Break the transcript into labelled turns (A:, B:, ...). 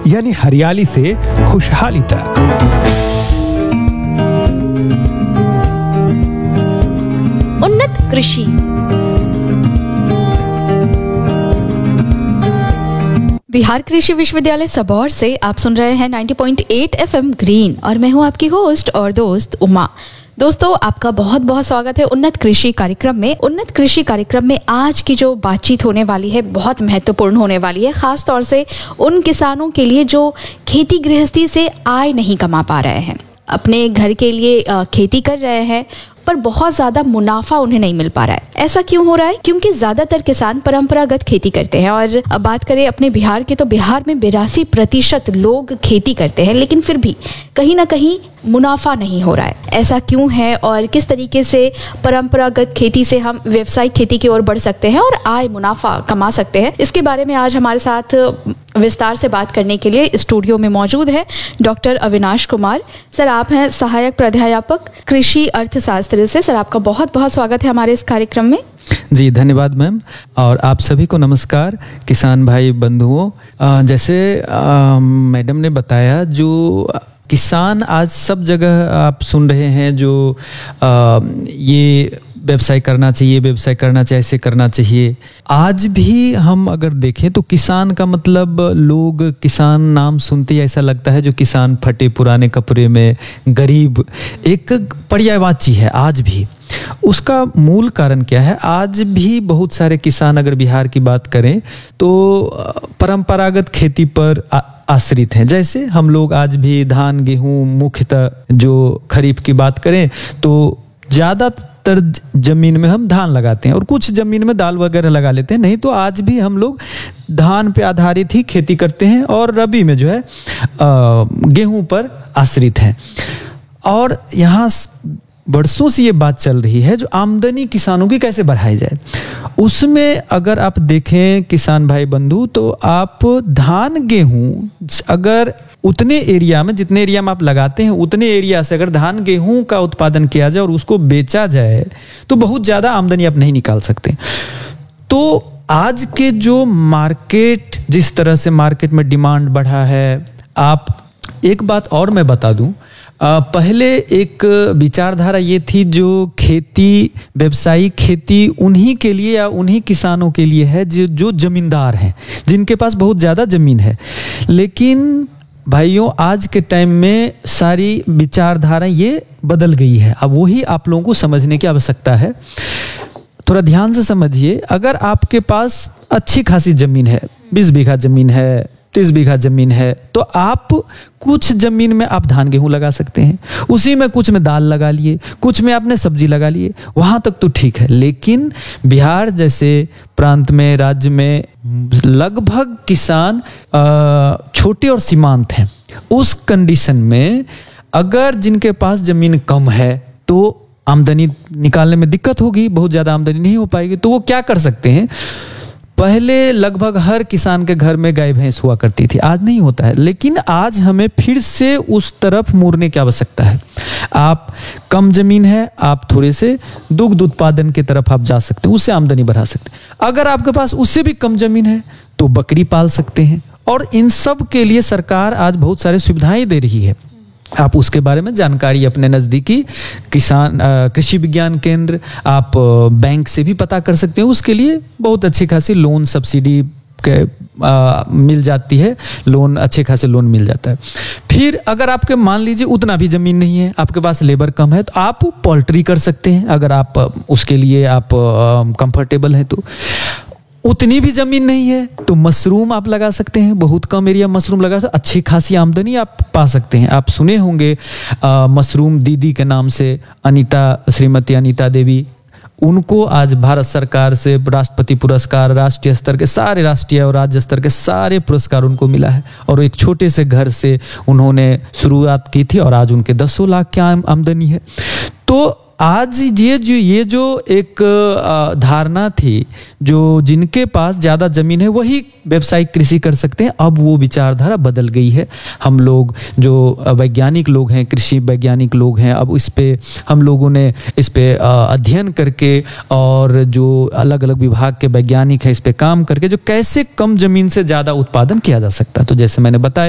A: यानी हरियाली से खुशहाली तक।
B: उन्नत कृषि।
C: बिहार कृषि विश्वविद्यालय सबौर से आप सुन रहे हैं 90.8 FM ग्रीन और मैं हूं आपकी होस्ट और दोस्त उमा। दोस्तों, आपका बहुत बहुत स्वागत है उन्नत कृषि कार्यक्रम में। उन्नत कृषि कार्यक्रम में आज की जो बातचीत होने वाली है बहुत महत्वपूर्ण होने वाली है, खास तौर से उन किसानों के लिए जो खेती गृहस्थी से आय नहीं कमा पा रहे हैं, अपने घर के लिए खेती कर रहे हैं पर बहुत ज़्यादा मुनाफा उन्हें नहीं मिल पा रहा है। ऐसा क्यों हो रहा है? क्योंकि ज़्यादातर किसान परंपरागत खेती करते हैं और अब बात करें अपने बिहार के तो बिहार में 82% लोग खेती करते हैं, लेकिन फिर भी कहीं ना कहीं मुनाफा नहीं हो रहा है। ऐसा क्यों है और किस तरीके से परंपरागत खेती से हम व्यावसायिक खेती की ओर बढ़ सकते हैं और आय मुनाफा कमा सकते हैं, इसके बारे में आज हमारे साथ विस्तार से बात करने के लिए स्टूडियो में मौजूद है डॉक्टर अविनाश कुमार। सर, आप हैं सहायक प्राध्यापक कृषि अर्थशास्त्र से। सर, आपका बहुत बहुत स्वागत है हमारे इस कार्यक्रम में।
D: जी धन्यवाद मैम, और आप सभी को नमस्कार किसान भाई बंधुओं। जैसे मैडम ने बताया, जो किसान आज सब जगह आप सुन रहे हैं जो ये व्यवसाय करना चाहिए, ऐसे करना चाहिए। आज भी हम अगर देखें तो किसान का मतलब, लोग किसान नाम सुनते ही ऐसा लगता है जो किसान फटे पुराने कपड़े में गरीब, एक पर्यायवाची है आज भी। उसका मूल कारण क्या है? आज भी बहुत सारे किसान, अगर बिहार की बात करें तो परंपरागत खेती पर आश्रित हैं। जैसे हम लोग आज भी धान गेहूं, मुख्यतः जो खरीफ की बात करें तो ज़्यादातर जमीन में हम धान लगाते हैं और कुछ जमीन में दाल वगैरह लगा लेते हैं। नहीं तो आज भी हम लोग धान पे आधारित ही खेती करते हैं और रबी में जो है गेहूं पर आश्रित हैं। और यहाँ बरसों से ये बात चल रही है जो आमदनी किसानों की कैसे बढ़ाई जाए। उसमें अगर आप देखें किसान भाई बंधु, तो आप धान गेहूं अगर उतने एरिया में, जितने एरिया में आप लगाते हैं उतने एरिया से अगर धान गेहूं का उत्पादन किया जाए और उसको बेचा जाए तो बहुत ज़्यादा आमदनी आप नहीं निकाल सकते। तो आज के जो मार्केट, जिस तरह से मार्केट में डिमांड बढ़ा है, आप एक बात और मैं बता दूं, पहले एक विचारधारा ये थी जो खेती, व्यावसायिक खेती उन्हीं के लिए या उन्हीं किसानों के लिए है जो जमींदार हैं, जिनके पास बहुत ज़्यादा ज़मीन है। लेकिन भाइयों, आज के टाइम में सारी विचारधारा ये बदल गई है। अब वही आप लोगों को समझने की आवश्यकता है। थोड़ा ध्यान से समझिए, अगर आपके पास अच्छी खासी ज़मीन है, 20 बीघा ज़मीन है, 30 बीघा जमीन है, तो आप कुछ जमीन में आप धान गेहूं लगा सकते हैं, उसी में कुछ में दाल लगा लिए, कुछ में आपने सब्जी लगा लिए, वहां तक तो ठीक है। लेकिन बिहार जैसे प्रांत में, राज्य में लगभग किसान छोटे और सीमांत हैं। उस कंडीशन में अगर जिनके पास जमीन कम है तो आमदनी निकालने में दिक्कत होगी, बहुत ज्यादा आमदनी नहीं हो पाएगी। तो वो क्या कर सकते हैं? पहले लगभग हर किसान के घर में गाय भैंस हुआ करती थी, आज नहीं होता है। लेकिन आज हमें फिर से उस तरफ मुड़ने की आवश्यकता है। आप कम जमीन है, आप थोड़े से दुग्ध उत्पादन की तरफ आप जा सकते हैं, उससे आमदनी बढ़ा सकते हैं। अगर आपके पास उससे भी कम जमीन है तो बकरी पाल सकते हैं। और इन सब के लिए सरकार आज बहुत सारी सुविधाएं दे रही है। आप उसके बारे में जानकारी अपने नज़दीकी किसान कृषि विज्ञान केंद्र, आप बैंक से भी पता कर सकते हैं। उसके लिए बहुत अच्छी खासी लोन सब्सिडी के मिल जाती है, लोन अच्छे खासे लोन मिल जाता है। फिर अगर आपके मान लीजिए उतना भी ज़मीन नहीं है, आपके पास लेबर कम है, तो आप पोल्ट्री कर सकते हैं। अगर आप उसके लिए आप कंफर्टेबल हैं तो उतनी भी जमीन नहीं है तो मशरूम आप लगा सकते हैं। बहुत कम एरिया मशरूम लगा तो अच्छी खासी आमदनी आप पा सकते हैं। आप सुने होंगे मशरूम दीदी के नाम से श्रीमती अनीता देवी, उनको आज भारत सरकार से राष्ट्रपति पुरस्कार, राष्ट्रीय स्तर के सारे, राष्ट्रीय और राज्य स्तर के सारे पुरस्कार उनको मिला है। और एक छोटे से घर से उन्होंने शुरुआत की थी और आज उनके 10 लाख की आमदनी है। तो आज ये जो एक धारणा थी, जो जिनके पास ज़्यादा ज़मीन है वही व्यावसायिक कृषि कर सकते हैं, अब वो विचारधारा बदल गई है। हम लोग जो वैज्ञानिक लोग हैं, कृषि वैज्ञानिक लोग हैं, अब इस पे हम लोगों ने इस पे अध्ययन करके और जो अलग अलग विभाग के वैज्ञानिक हैं इस पे काम करके जो कैसे कम ज़मीन से ज़्यादा उत्पादन किया जा सकता है। तो जैसे मैंने बताया